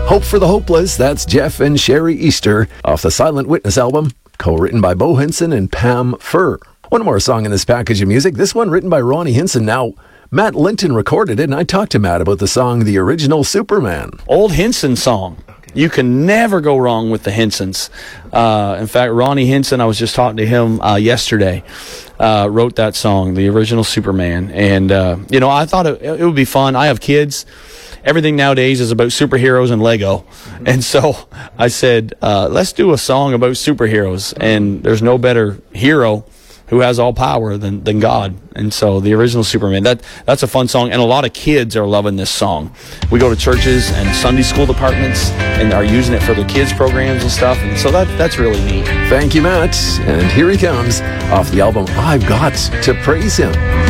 Hope for the Hopeless, that's Jeff and Sherry Easter off the Silent Witness album, co-written by Bo Henson and Pam Furr. One more song in this package of music, this one written by Ronnie Hinson. Now, Matt Linton recorded it, and I talked to Matt about the song The Original Superman. Old Henson song. You can never go wrong with the Hensons. In fact, Ronnie Hinson, I was just talking to him yesterday, wrote that song, The Original Superman. And, I thought it would be fun. I have kids. Everything nowadays is about superheroes and Lego. And so I said, let's do a song about superheroes. And there's no better hero who has all power than God. And so The Original Superman, that's a fun song. And a lot of kids are loving this song. We go to churches and Sunday school departments and are using it for their kids' programs and stuff. And so that's really neat. Thank you, Matt. And here he comes off the album I've Got to Praise Him.